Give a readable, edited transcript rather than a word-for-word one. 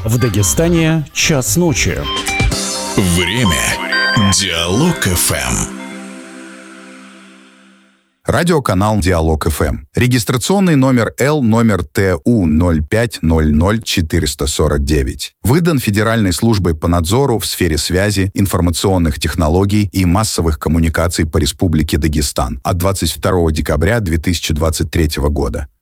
В Дагестане час ночи. Время. Диалог ФМ. Радиоканал «Диалог ФМ». Регистрационный номер Л, номер ТУ 0500449. Выдан Федеральной службой по надзору в сфере связи, информационных технологий и массовых коммуникаций по Республике Дагестан от 22 декабря 2023 года.